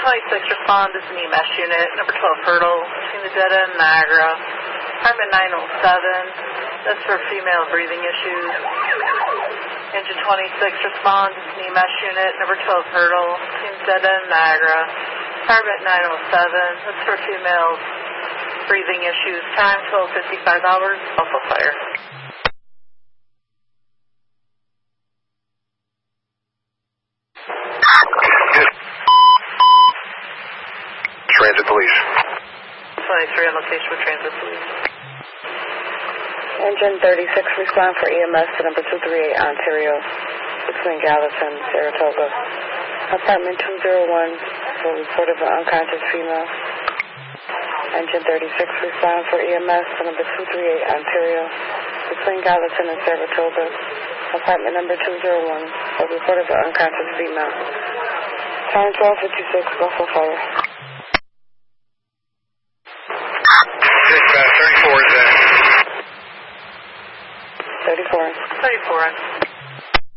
1026, respond. This is an EMS unit, number 12 Hurdle, between the dead end and Niagara. Apartment 907, that's for female breathing issues. Engine 26, respond. This is an EMS unit, number 12 Hurdle, between the dead end and Niagara. Apartment 907, that's for female breathing issues. Time 12:55 hours, also fire. Transit Police. 23 on location with Transit Police. Engine 36, respond for EMS to number 238 Ontario, between Gallatin and Saratoga. Apartment 201, for report of an unconscious female. Engine 36, respond for EMS to number 238 Ontario, between Gallatin and Saratoga. Apartment number 201, for report of an unconscious female. Time 12:56, Buffalo Fire. 34 is that? 34. 34.